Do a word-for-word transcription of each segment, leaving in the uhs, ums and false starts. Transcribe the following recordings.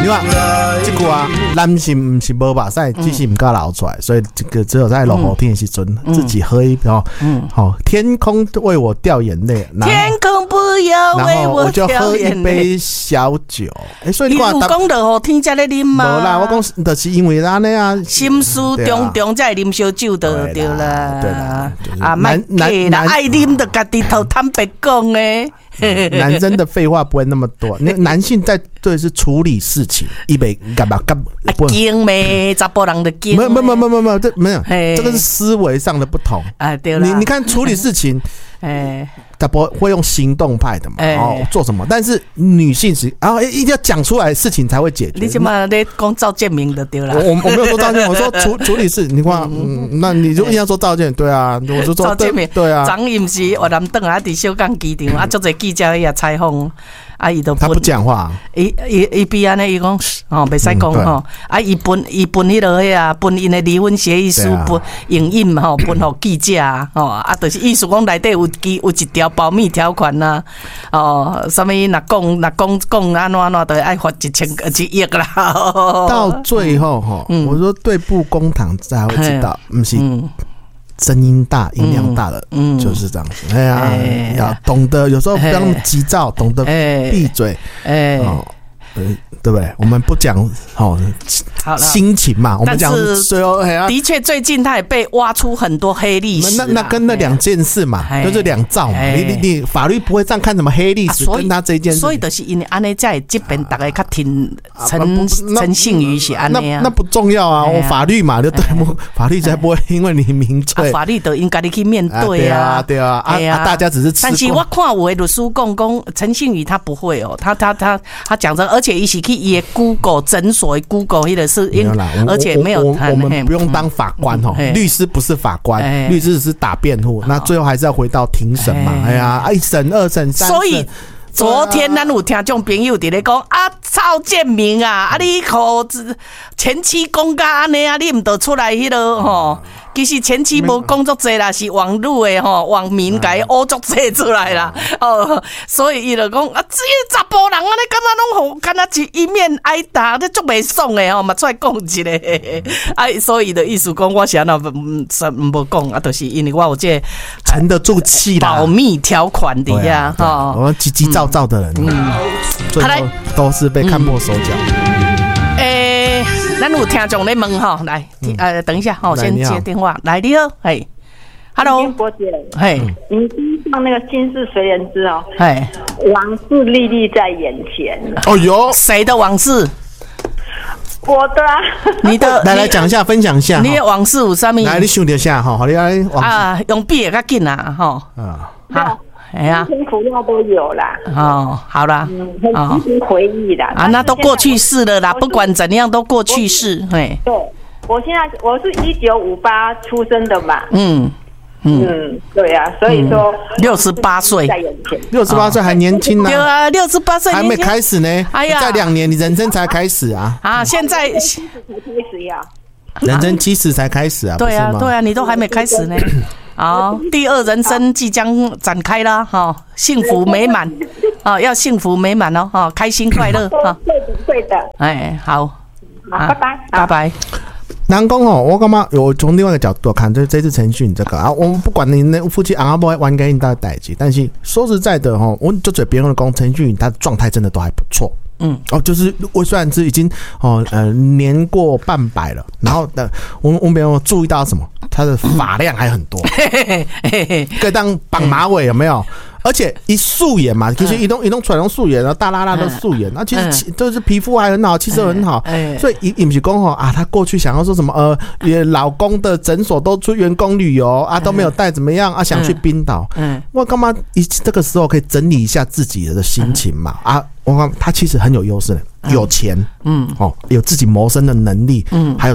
你看这个啊，男性不是无把赛，只是唔敢流出来，所以这个只有在落雨天的时阵，自己喝一瓢，好，天空为我掉眼泪， 天空不要为我掉眼泪，然后我就喝一杯小酒。哎，所以你看，有讲到吼天才咧啉嘛？无啦， 我讲就是因为安尼啊， 心思重重才会啉烧酒就对啦，对啦，啊，卖假啦，爱啉就家己头坦白讲诶。 男生的废话不会那么多，那男性在对是处理事情，一杯干嘛干不精咩？查甫人的精， 没有没有没有没有这没有，这个是思维上的不同啊。对了， 你你看处理事情，哎，他不会用行动派的嘛，哦，做什么？但是女性是，然后一定要讲出来事情才会解决。 你怎么在讲赵建明的对了？ 我我没有说赵建明，我说处处理事，你看，嗯，那你就硬要说赵建明，对啊，我就说赵建明， 对啊， 昨伊不是越南等啊，伫小港机场啊，足侪记者也采访。啊，伊都他不讲话， 伊伊伊比安尼，伊讲哦，袂使讲吼。啊，伊分伊分迄落迄啊，分因的离婚协议书，分影印吼，分互记者吼。啊，就是意思讲内底有记有一条保密条款呐。哦，什么若讲若讲讲安怎安怎，都爱罚一千一亿啦。 到最后哈，我说对簿公堂才会知道，不是。声音大、音量大的，嗯，就是这样子。哎呀，哎要懂得，有时候不要那么急躁，懂得闭嘴，哎，哦，对不对？我们不讲哦心情嘛，我们讲最后的确最近他也被挖出很多黑历史， 那那跟那两件事嘛，就是两造嘛。你你你法律不会这样看什么黑历史，跟他这件事， 所以就是因为安尼在这边大家较听陈陈信宇是安尼啊， 那不重要啊，我法律嘛，就对，法律才不会因为你明罪， 法律都应该你去面对啊， 对啊，对啊，大家只是。 但是我看有的律师讲讲陈信宇他不会哦，他他他他讲着，而且一起去也 Google 诊所 Google 迄个是，而且没有我们不用当法官哦，律师不是法官，律师只是打辩护，那最后还是要回到庭审嘛。哎呀，一审、二审、三审。 所以昨天咱有听众朋友伫咧讲啊，赵建明啊，啊你可前妻讲甲安尼啊，你唔得出来迄个吼。其实前期无工作做啦，是网络的吼，网民甲伊乌作做出来啦。哦，所以伊就讲啊，这查甫人安尼，感觉拢好，敢若一一面挨打，这足袂爽的吼，嘛出来讲一下。啊，所以的意思讲，我是安那唔无讲啊，就是因为我有这沉得住气啦， 保密条款底下哈。 我急急躁躁的人，嗯，最后都是被看破手脚。 诶，咱有听众咧问吼，来，呃，等一下吼，先接电话。来，你好，嘿 ，Hello， 波姐， 嘿， 你放那个《心事随人知》哦， 嘿， 往事历历在眼前。 哦哟， 谁的往事？ 我的啊， 你的， 来来讲一下，分享一下。 你的往事有啥物？ 来，你想一下哈，好，你来啊，用笔也较紧啊，吼，啊，好。哎呀， 辛苦料都有啦。 哦，好啦， 嗯，很值得回忆啦。 啊，那都过去式了啦，不管怎样都过去式。嘿， 对，我现在我是一九五八出生的嘛。嗯嗯，对啊，所以说六十八岁， 六十八岁还年轻呢。 对啊，六十八岁还没开始呢。哎呀，再两年你人生才开始啊。 啊，现在才开始呀。 人生七十才开始啊。 对啊，对啊，你都还没开始呢。好，第二人生即将展开啦，哈，幸福美满，啊，要幸福美满哦，哈，开心快乐，哈， 对的，对的， 哎，好， 拜拜， 拜拜。 南宫哦，我干嘛？我从另外一个角度看，就是这次陈讯这个啊，我们不管你那夫妻昂阿伯玩给你大代际，但是说实在的哈，我就嘴别人的讲陈讯，他的状态真的都还不错。嗯，哦，就是我虽然是已经哦呃年过半百了，然后的我们我们没有注意到什么，他的发量还很多，可以当绑马尾有没有？而且一素颜嘛，其实一弄一弄出来用素颜，然后大拉拉的素颜，那其实就是皮肤还很好，气色很好，所以也不是讲啊，他过去想要说什么呃，也老公的诊所都出员工旅游啊，都没有带怎么样啊，想去冰岛，嗯，我干嘛一这个时候可以整理一下自己的心情嘛啊？我看他其实很有优势的，有钱，嗯，哦，有自己谋生的能力，嗯，还有什么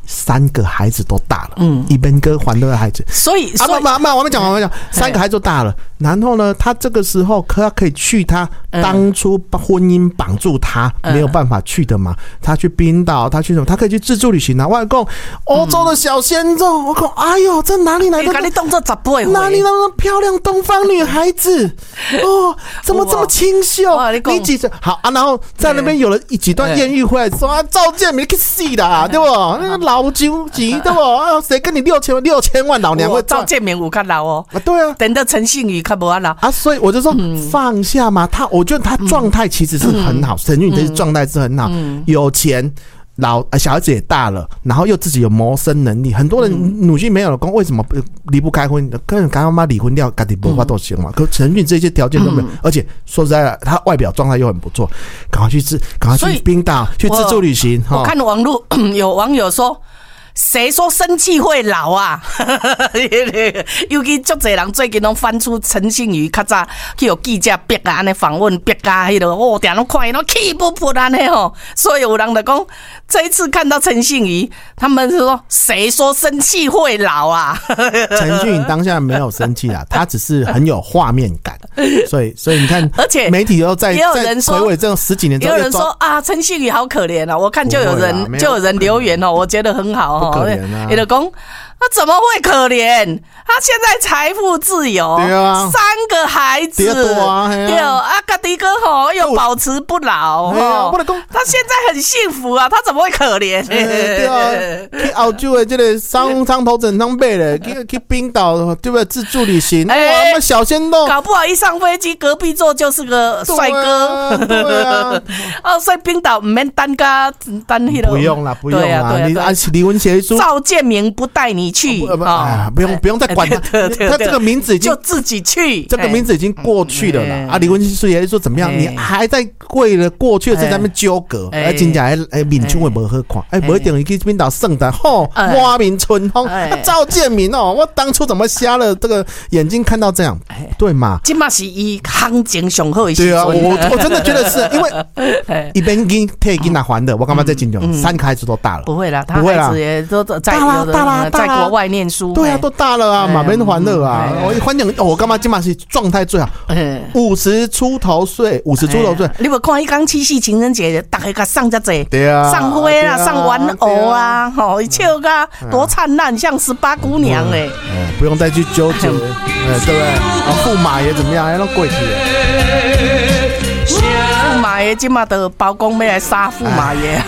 三个孩子都大了，嗯，一边哥还的孩子， 所以，所以啊，妈妈，我们讲，我们讲，三个孩子都大了，然后呢，他这个时候可可以去他当初婚姻绑住他、嗯、没有办法去的嘛，他去冰岛，他去什么，他可以去自助旅行啊。外公，欧洲的小鲜肉，我讲，哎呦，这哪里来的？ 欸、你动作十八回， 哪里那么漂亮东方女孩子？哦，怎么这么清秀？你几岁？好啊，然后在那边有了几段艳遇回来，说啊，赵建明去死啦，对不？那个老究极，对不？啊，谁跟你六千六千万老娘会赵建明有较老哦？ 啊，对啊， 等到陈信宇较无啊老啊，所以我就说、嗯、放下嘛。他，我觉得他状态其实是很好，陈俊的状态是很好，嗯、有钱。老小孩子也大了，然后又自己有谋生能力，很多人女婿没有老公，为什么离不开婚？跟人刚刚妈离婚掉，自己没法都行嘛。可陈俊这些条件都没有，而且说实在的，他外表状态又很不错，赶快去自，赶快去冰岛去自助旅行。 我, 我看网络有网友说。谁说生气会老啊？尤其足侪人最近拢翻出陈信宇较早去有记者逼啊，安尼访问逼啊，迄个哦，定拢看伊拢气不不安尼吼。所以有人就讲，这一次看到陈信宇，他们是说谁说生气会老啊？ 陈信宇当下没有生气啊，他只是很有画面感。所以，所以你看，而且媒体又在也有人说， 回味这种十几年之后， 也有人说啊，陈信宇好可怜啊。我看就有人就有人留言哦，我觉得很好哦。 不可怜啊！ 你就讲他怎么会可怜？他现在财富自由， 对啊， 三个孩子， 对啊， 对啊，家己哥吼又保持不老，吼，他现在很幸福啊，他怎么会可怜？ 对啊，去澳洲的这个商商头整张背的，去去冰岛对不对？自助旅行，哇，那小鲜肉， 搞不好一上飞机，隔壁座就是个帅哥， 对啊， 哦，所以冰岛唔免单个单迄个， 不用啦，不用啦，你按离婚协议书， 赵建明不带你去， 啊，不用不用再管他，他这个名字已经就自己去， 这个名字已经过去了啦。啊，离婚协议说怎么样？你还在为了过去的事在那边纠葛，哎，真正哎哎，面春会不好看，哎，不一定去冰岛圣诞吼，花明春风，赵建明哦，我当初怎么瞎了这个眼睛看到这样，对嘛？ 今嘛是以行情上好的时对啊，我我真的觉得是因为一边跟退金拿还的，我干嘛在金融？三个孩子都大了， 不会啦，他孩子也都在大啦大啦在国外念书， 对啊，都大了啊，马边还了啊，我反正我干嘛今嘛是状态最好，五十出头岁，五十出头岁， 你有看一刚七夕情人节，大家甲送遮济， 对啊， 上花啦，上玩偶啊，吼，笑个多灿烂，像十八姑娘嘞， 不用再去纠结，对不对？啊，驸马爷怎么样？还弄跪起来。 驸马爷今嘛的包公要来杀驸马爷，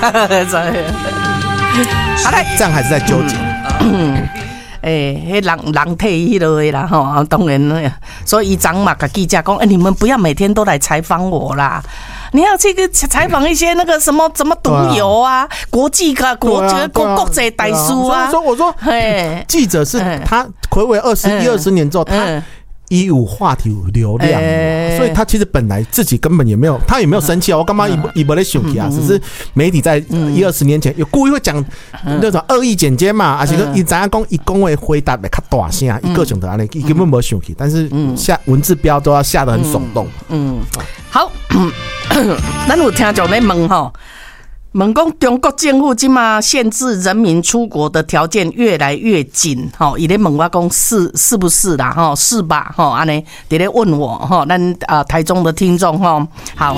好嘞，这样还是在纠结。 诶、欸，迄人人体迄落的啦吼，当然，所以伊昨嘛甲记者讲，哎、欸，你们不要每天都来采访我啦，你要去采访一些那个什么什么毒油啊，啊国际个国国国国际大师啊。 所以我说，嘿，记者是他睽违二十一二十年之后，他。一有话题有流量、欸，所以他其实本来自己根本也没有，他也没有生气啊。我干嘛一一不来生气啊？只是媒体在一二十年前有故意会讲那种恶意剪接嘛，而且伊怎样讲，伊讲的回答会较大声，伊个性的安尼，伊根本没生气，但是下文字标都要下得很耸动。嗯， 好，咱有听众在问吼。问讲中国政府今嘛限制人民出国的条件越来越紧，吼，伊咧问我讲是是不是啦，吼，是吧，吼，安尼伫咧问我，吼，咱啊台中的听众，吼，好。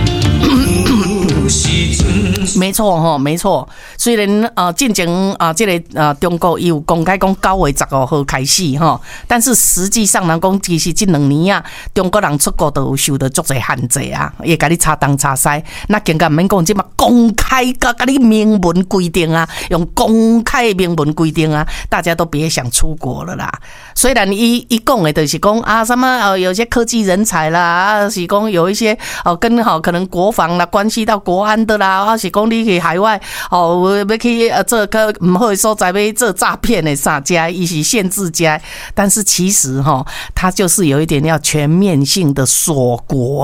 没错哈，没错。虽然呃，进前啊，这个呃，中国有公开讲九月十五号开始哈，但是实际上人讲其实这两年啊，中国人出国都有受到足侪限制啊，也甲你插东插西。那更加唔免讲，即嘛公开甲甲你明文规定啊，用公开明文规定啊，大家都别想出国了啦。虽然伊伊讲的就是讲啊，什么呃，有些科技人才啦，啊是讲有一些哦，跟好可能国防啦，关系到国安的啦，啊是讲你去海外哦，要去呃做个唔好的所在要做诈骗的啥家，伊是限制家，但是其实哈、哦，它就是有一点要全面性的锁国啦。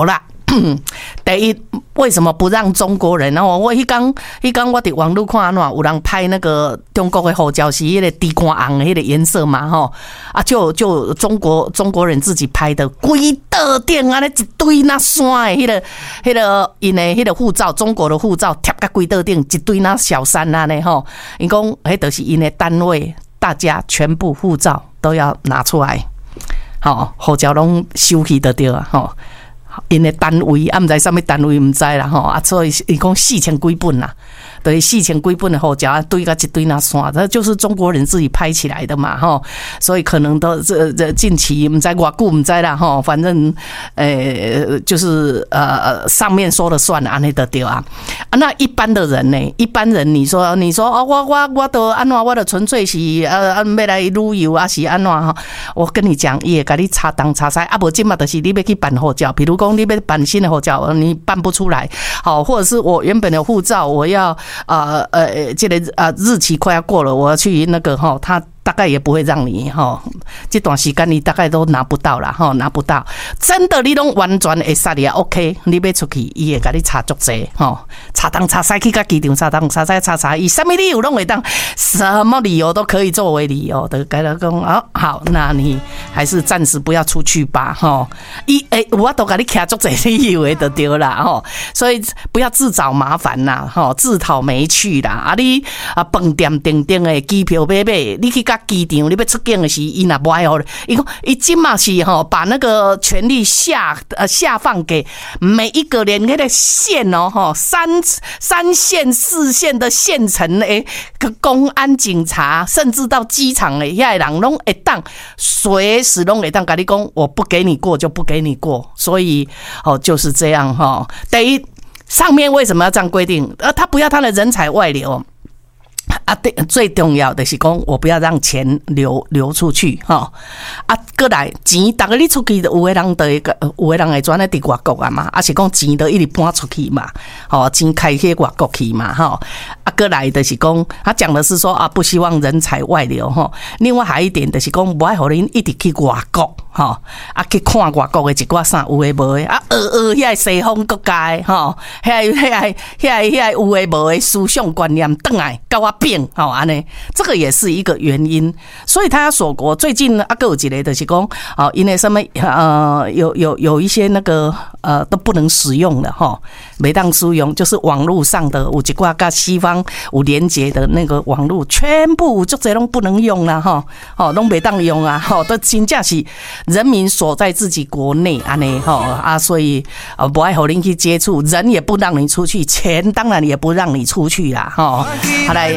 第一，为什么不让中国人？然后我一刚一刚我伫网络看喏，有人拍那个中国的护照是迄个地瓜红的迄个颜色嘛，吼啊，就就中国中国人自己拍的，规道顶安尼一堆那山的迄、那个迄、那个因的迄个护照，中国的护照贴到规道顶一堆那小山啊呢，吼，因讲迄就是因的单位，大家全部护照都要拿出来，吼，护照拢收起就对啊，吼。因的单位啊，毋知啥物单位毋知啦吼啊，所以伊讲四千几本啦，对，四千几本的护照啊，堆个一堆那山，这就是中国人自己拍起来的嘛吼，所以可能都这这近期毋知偌久毋知啦吼，反正呃就是呃上面说了算，安尼就对啊。啊，那一般的人呢？一般人你说你说哦，我我我都安怎？我都纯粹是呃要来旅游啊，是安怎哈？我跟你讲，伊会甲你查东查西，啊，无即嘛就是你要去办护照，比如讲你要办新的护照，你办不出来，好，或者是我原本的护照，我要呃呃这个呃日期快要过了，我要去那个哈，他。大概也不会让你哈，这段时间你大概都拿不到啦哈，拿不到。真的你拢完全会杀你啊 ，OK， 你要出去，伊会甲你查足济哈，查东查西去甲机场查东查西查查，以什么理由拢会当，什么理由都可以作为理由的，跟他讲哦，好，那你还是暂时不要出去吧哈。伊诶，我都甲你徛足济理由的就对啦哈，所以不要自找麻烦啦哈，自讨没趣啦。啊你啊饭店订订的机票买买，你去。机场你要出境的时，伊若不爱哦，伊讲伊今嘛是吼，把那个权力下呃下放给每一个连那个县哦吼，三三线四线的县城诶，公安警察，甚至到机场诶，遐人拢会当随时拢会当跟你讲，我不给你过就不给你过，所以哦就是这样哈。第一，上面为什么要这样规定？呃，他不要他的人才外流。啊，对，最重要的是讲，我不要让钱流流出去哈。啊，过来钱，大家你出去，有的人的个，有的人会转来伫外国啊嘛，啊是讲钱都一直搬出去嘛，吼，钱开去外国去嘛，哈。啊，过来的是讲，他讲的是说啊，不希望人才外流哈。另外还一点就是讲，不爱互恁一直去外国哈，啊去看外国的一寡啥有诶无诶，啊学学遐西方国家吼，遐遐遐遐有诶无诶思想观念，转来甲我变，好安尼，这个也是一个原因。所以他要锁国，最近啊，还有一个就是讲，哦，因为什么呃，有有有一些那个呃都不能使用了哈，没当使用，就是网络上的有一寡跟西方有连结的那个网络，全部就这拢不能用了哈，哦，拢没当用啊，哈，都真正是人民锁在自己国内安尼哈啊，所以呃不爱和您去接触，人也不让你出去，钱当然也不让你出去啦，哈，好来。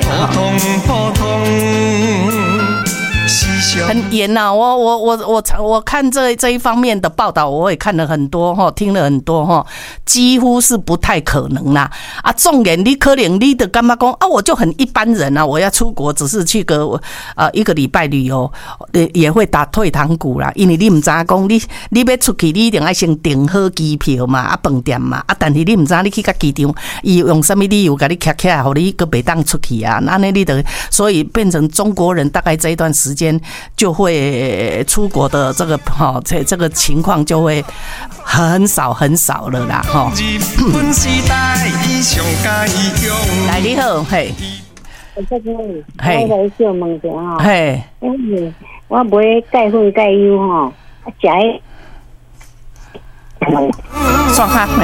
很严呐、啊，我我我我我看这这一方面的报道，我也看了很多哈，听了很多哈，几乎是不太可能啦。啊，重点你可能你的干嘛讲啊，我就很一般人啊，我要出国只是去个呃一个礼拜旅游，也会打退堂鼓啦，因为你唔知讲你你要出去，你一定要先订好机票嘛，啊饭店嘛，啊但是你唔知你去到机场，伊用什么理由甲你卡起来，互你个袂当出去啊？那那你的，所以变成中国人大概这一段时间。就会出国的这个哈，这这个情况就会很少很少了啦哈。来你好，嘿，嘿， 我小问者哈， 嘿， 我买钙粉钙油哈，食。 爽哈，嘿。